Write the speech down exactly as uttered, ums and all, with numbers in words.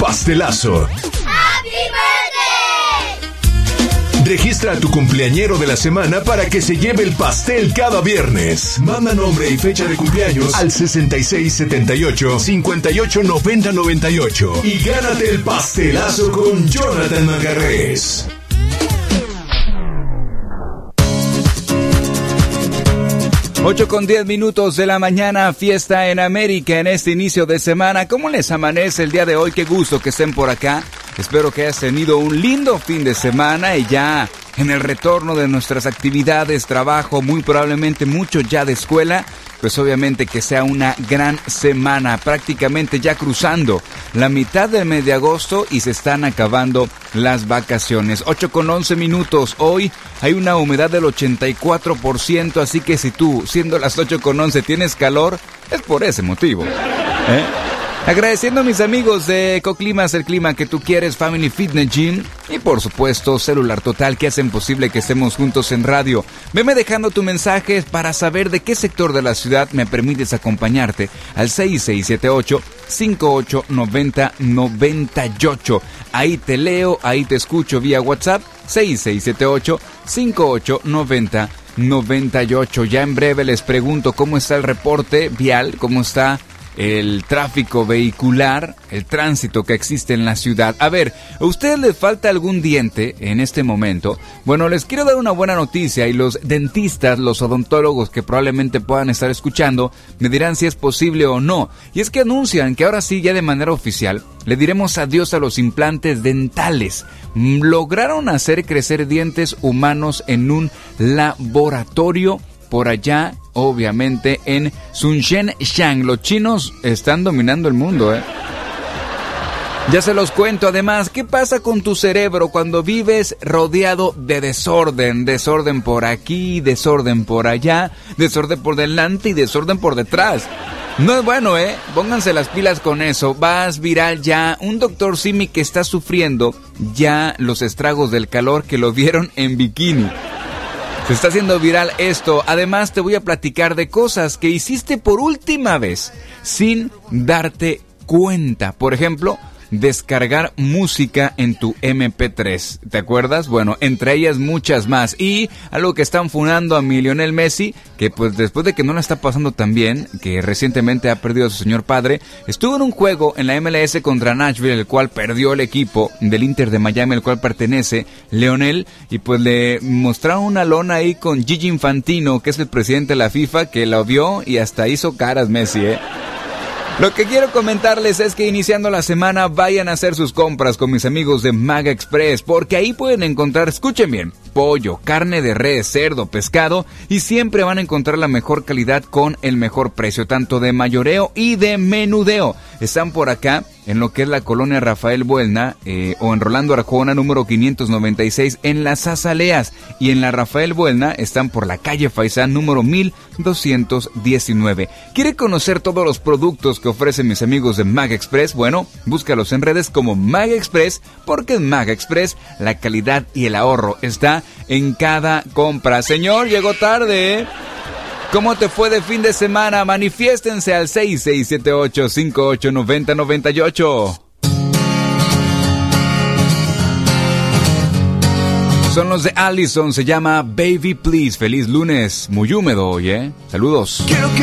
pastelazo. ¡Happy birthday! Registra a tu cumpleañero de la semana para que se lleve el pastel cada viernes. Manda nombre y fecha de cumpleaños al sesenta y seis setenta y ocho cincuenta y ocho noventa noventa y ocho y gánate el pastelazo con Jonathan Manjarres. ocho con diez minutos de la mañana, fiesta en América en este inicio de semana. ¿Cómo les amanece el día de hoy? Qué gusto que estén por acá. Espero que hayas tenido un lindo fin de semana y ya en el retorno de nuestras actividades, trabajo, muy probablemente mucho ya de escuela. Pues obviamente que sea una gran semana, prácticamente ya cruzando la mitad del mes de agosto y se están acabando las vacaciones. ocho con once minutos, hoy hay una humedad del ochenta y cuatro por ciento, así que si tú, siendo las ocho con once, tienes calor, es por ese motivo, ¿eh? Agradeciendo a mis amigos de Ecoclimas, el clima que tú quieres, Family Fitness Gym y por supuesto Celular Total, que hacen posible que estemos juntos en radio. Veme dejando tu mensaje para saber de qué sector de la ciudad me permites acompañarte al seis seis siete ocho cinco ocho nueve cero nueve ocho. Ahí te leo, ahí te escucho vía WhatsApp seis seis siete ocho cinco ocho nueve cero nueve ocho. Ya en breve les pregunto cómo está el reporte vial, cómo está el tráfico vehicular, el tránsito que existe en la ciudad. A ver, ¿a ustedes les falta algún diente en este momento? Bueno, les quiero dar una buena noticia y los dentistas, los odontólogos que probablemente puedan estar escuchando, me dirán si es posible o no. Y es que anuncian que ahora sí, ya de manera oficial, le diremos adiós a los implantes dentales. Lograron hacer crecer dientes humanos en un laboratorio por allá, obviamente, en Sunshen Shang. Los chinos están dominando el mundo, ¿eh? Ya se los cuento. Además, ¿qué pasa con tu cerebro cuando vives rodeado de desorden? Desorden por aquí, desorden por allá, desorden por delante y desorden por detrás. No es bueno, ¿eh? Pónganse las pilas con eso. Vas viral ya. Un doctor Simi que está sufriendo ya los estragos del calor que lo vieron en bikini. Se está haciendo viral esto. Además, te voy a platicar de cosas que hiciste por última vez sin darte cuenta. Por ejemplo, descargar música en tu eme pe tres. ¿Te acuerdas? Bueno, entre ellas muchas más. Y algo que están funando a mi Lionel Messi, que pues después de que no la está pasando tan bien, que recientemente ha perdido a su señor padre, estuvo en un juego en la eme ele ese contra Nashville, el cual perdió el equipo del Inter de Miami, el cual pertenece Lionel, y pues le mostraron una lona ahí con Gigi Infantino, que es el presidente de la FIFA, que la vio y hasta hizo caras Messi, ¿eh? Lo que quiero comentarles es que iniciando la semana vayan a hacer sus compras con mis amigos de Maga Express, porque ahí pueden encontrar, escuchen bien, pollo, carne de res, cerdo, pescado, y siempre van a encontrar la mejor calidad con el mejor precio, tanto de mayoreo y de menudeo. Están por acá en lo que es la colonia Rafael Buelna eh, o en Rolando Arjona número quinientos noventa y seis en las Azaleas, y en la Rafael Buelna están por la calle Faisán número mil doscientos diecinueve. ¿Quiere conocer todos los productos que ofrecen mis amigos de Maga Express? Bueno, búscalos en redes como Maga Express, porque en Maga Express la calidad y el ahorro está en cada compra. Señor, llegó tarde, ¿eh? ¿Cómo te fue de fin de semana? Manifiéstense al seis seis siete ocho cinco ocho nueve cero nueve ocho. Son los de Allison, se llama Baby Please. Feliz lunes, muy húmedo hoy, ¿eh? Saludos. Quiero que